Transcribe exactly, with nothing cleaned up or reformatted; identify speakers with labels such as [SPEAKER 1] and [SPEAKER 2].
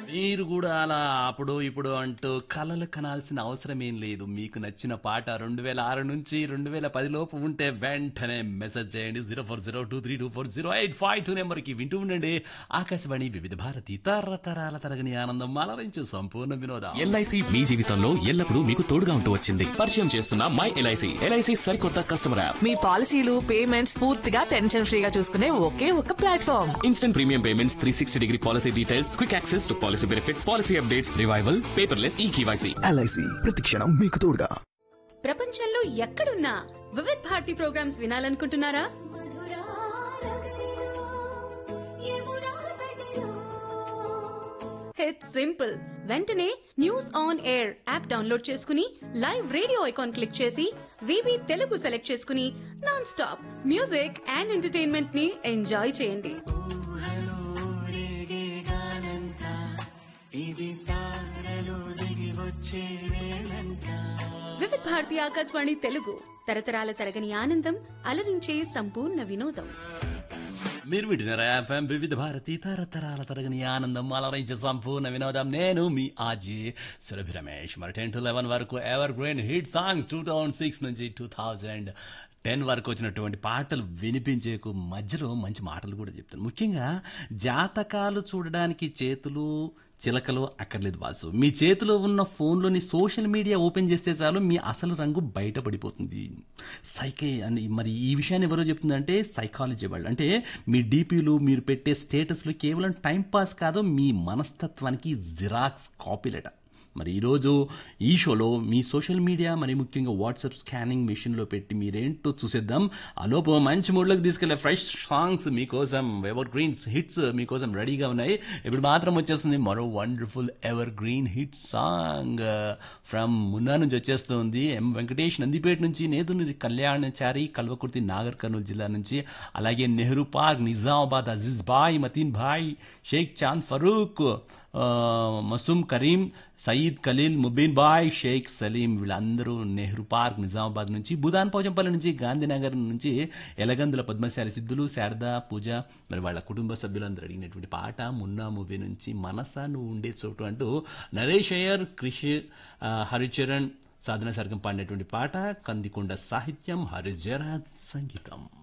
[SPEAKER 1] మీరు కూడా అలా అప్పుడు ఇప్పుడు అంటూ కలలు కనాల్సిన అవసరం ఏం లేదు. మీకు నచ్చిన పాట రెండు వేల ఆరు నుంచి రెండు వేల పది లోపు ఉంటే వెంటనే మెసేజ్ చేయండి. Zero four zero two three two four zero eight five two నెంబర్కి వింటూ ఉండండి. ఆకాశవాణి వివిధ భారతి తరతరాల తరగని ఆనందం అలరించే సంపూర్ణ వినోదం.
[SPEAKER 2] ఎల్ఐసి మీ జీవితంలో ఎల్లప్పుడూ మీకు తోడుగా ఉంటూ వచ్చింది. పరిచయం చేస్తున్న మై ఎల్ఐసి ఎల్ఐసి సరికొత్త కస్టమర్ యాప్.
[SPEAKER 3] మీ పాలసీలు పేమెంట్స్ పూర్తిగా టెన్షన్ ఫ్రీగా చూసుకునే ఒకే ఒక platform.
[SPEAKER 2] Instant premium payments, three sixty degree policy details, quick access to policy benefits, policy updates, revival, paperless ఈ కేవైసీ.
[SPEAKER 4] ఎల్ఐసి ప్రతి క్షణం మీకు తోడుగా.
[SPEAKER 5] ప్రపంచంలో ఎక్కడున్నా Vividh Bharati programmes వినాలనుకుంటున్నారా? It's simple. వెంటనే news on air app download చేసుకుని లైవ్ రేడియో ఐకాన్ క్లిక్ చేసి వివి తెలుగు సెలెక్ట్ చేసుకుని non stop music and entertainment ని ఎంజాయ్ చేయండి. వివిధ్ భారతి ఆకాశవాణి తెలుగు తరతరాల తరగని ఆనందం అలరించే సంపూర్ణ వినోదం.
[SPEAKER 1] మీరు వింటున్నారా ఎఫ్ఎం వివిధ భారతి తరతరాల తరగని ఆనందం అలరించే సంపూర్ణ వినోదం. నేను మీ ఆజీ సురభి రమేష్. మరి టెన్ టు లెవెన్ వరకు ever green hit songs two thousand six నుంచి టూ థౌజండ్ టెన్ వరకు వచ్చినటువంటి పాటలు వినిపించేకు మధ్యలో మంచి మాటలు కూడా చెప్తాను. ముఖ్యంగా జాతకాలు చూడడానికి చేతులు చిలకలు అక్కర్లేదు వాసు. మీ చేతిలో ఉన్న ఫోన్లోని సోషల్ మీడియా ఓపెన్ చేస్తే చాలు మీ అసలు రంగు బయటపడిపోతుంది. సైకే అని మరి ఈ విషయాన్ని ఎవరో చెప్తుందంటే సైకాలజీ వాళ్ళు. అంటే మీ డీపీలు మీరు పెట్టే స్టేటస్లు కేవలం టైంపాస్ కాదు, మీ మనస్తత్వానికి జిరాక్స్ కాపీలట. మరి ఈరోజు ఈ షోలో మీ సోషల్ మీడియా మరి ముఖ్యంగా వాట్సాప్ స్కానింగ్ మెషిన్లో పెట్టి మీరేంటో చూసేద్దాం. ఆలోపు మంచి మూడ్లోకి తీసుకెళ్లే ఫ్రెష్ సాంగ్స్ మీకోసం, ఎవర్ గ్రీన్ హిట్స్ మీకోసం రెడీగా ఉన్నాయి. ఇప్పుడు మాత్రం వచ్చేస్తుంది మరో wonderful ever green hit song from Munna నుంచి వచ్చేస్తుంది. ఎం వెంకటేష్ నందిపేట నుంచి, నేదుని కళ్యాణచారి కల్వకుర్తి నాగర్ కర్నూలు జిల్లా నుంచి, అలాగే నెహ్రూ పార్క్ నిజామాబాద్ అజీజ్ భాయ్, మతీన్ భాయ్, షేక్ చాంద్ ఫరూక్, మసూమ్ కరీం, సయీద్ ఖలీల్, ముబీన్ బాయ్, షేక్ సలీం వీళ్ళందరూ నెహ్రూ పార్క్ నిజామాబాద్ నుంచి, బుధాన్ పోచంపల్లి నుంచి, గాంధీనగర్ నుంచి, ఎలగందుల పద్మశాలి సిద్ధులు, శారదా పూజ మరి వాళ్ళ కుటుంబ సభ్యులందరూ అడిగినటువంటి పాట మున్నా మూవీ నుంచి మనసా నువ్వు ఉండే చోటు అంటూ నరేష్ అయ్యర్, క్రిష్, హరిచరణ్, సాధన సర్గం పాడినటువంటి పాట. కందికొండ సాహిత్యం, హరీష్ జయరాజ్ సంగీతం.